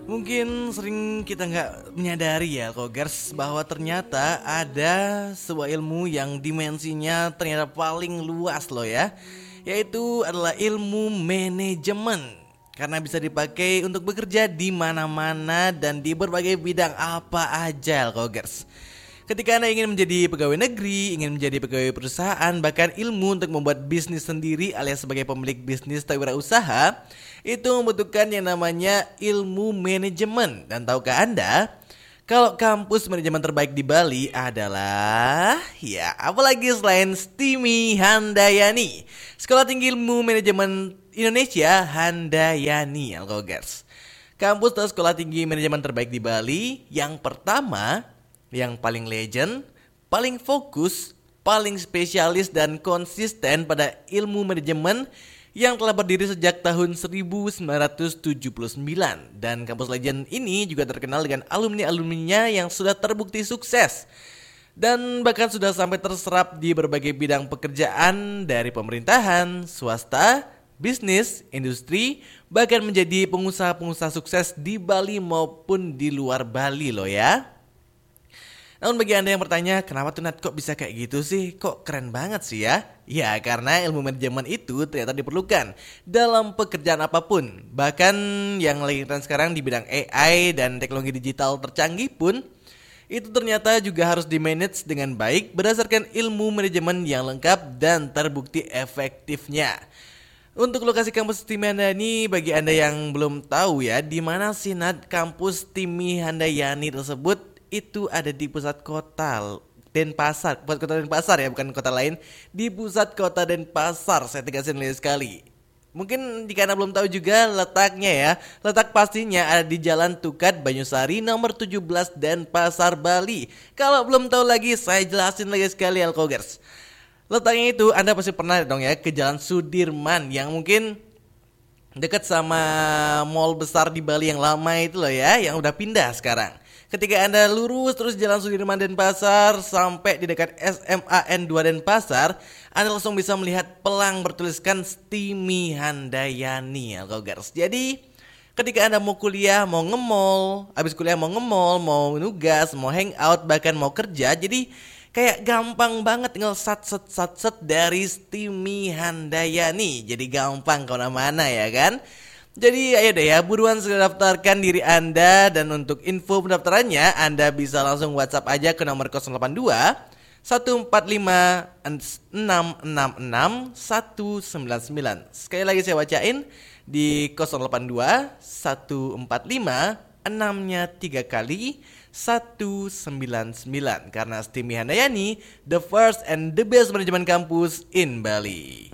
Mungkin sering kita nggak menyadari ya Kogers, bahwa ternyata ada sebuah ilmu yang dimensinya ternyata paling luas loh ya. Yaitu adalah ilmu manajemen. Karena bisa dipakai untuk bekerja di mana-mana dan di berbagai bidang apa aja Kogers. Ketika Anda ingin menjadi pegawai negeri, ingin menjadi pegawai perusahaan, bahkan ilmu untuk membuat bisnis sendiri alias sebagai pemilik bisnis atau wirausaha, itu membutuhkan yang namanya ilmu manajemen. Dan tahukah Anda, kalau kampus manajemen terbaik di Bali adalah, ya apalagi selain STIMI Handayani, Sekolah Tinggi Ilmu Manajemen Indonesia Handayani, Alkogers. Kampus atau sekolah tinggi manajemen terbaik di Bali, yang pertama, yang paling legend, paling fokus, paling spesialis dan konsisten pada ilmu manajemen yang telah berdiri sejak tahun 1979. Dan kampus legend ini juga terkenal dengan alumni-alumninya yang sudah terbukti sukses dan bahkan sudah sampai terserap di berbagai bidang pekerjaan dari pemerintahan, swasta, bisnis, industri, bahkan menjadi pengusaha-pengusaha sukses di Bali maupun di luar Bali loh ya. Namun bagi Anda yang bertanya, kenapa tuh Nat kok bisa kayak gitu sih? Kok keren banget sih ya? Ya karena ilmu manajemen itu ternyata diperlukan dalam pekerjaan apapun. Bahkan yang lagi tren sekarang di bidang AI dan teknologi digital tercanggih pun, itu ternyata juga harus di-manage dengan baik berdasarkan ilmu manajemen yang lengkap dan terbukti efektifnya. Untuk lokasi kampus TIMI Handayani, bagi Anda yang belum tahu ya, di mana sih Nat kampus TIMI Handayani tersebut? Itu ada di pusat kota Denpasar, pusat kota Denpasar ya, bukan kota lain. Di pusat kota Denpasar, saya tegasin sekali. Mungkin jika Anda belum tahu juga letaknya ya, letak pastinya ada di Jalan Tukat Banyusari nomor 17 Denpasar, Bali. Kalau belum tahu lagi, saya jelasin lagi sekali Alkogers. Letaknya itu Anda pasti pernah dong ya ke Jalan Sudirman yang mungkin dekat sama mall besar di Bali yang lama itu loh ya, yang udah pindah sekarang. Ketika Anda lurus terus Jalan Sudirman Denpasar sampai di dekat SMAN 2 Denpasar, Anda langsung bisa melihat pelang bertuliskan STIMI Handayani Alkogers. Jadi ketika Anda mau kuliah, mau nge-mall, habis kuliah mau nge-mall, mau nugas, mau hangout, bahkan mau kerja, jadi kayak gampang banget tinggal sat dari STIMI Handayani. Jadi gampang kemana-mana ya kan. Jadi ayo deh ya, buruan segera daftarkan diri Anda. Dan untuk info pendaftarannya, Anda bisa langsung WhatsApp aja ke nomor 082 145 666 199. Sekali lagi saya bacain di 082 145 6-nya 3 kali 199. Karena STIMI Handayani, the first and the best manajemen kampus in Bali.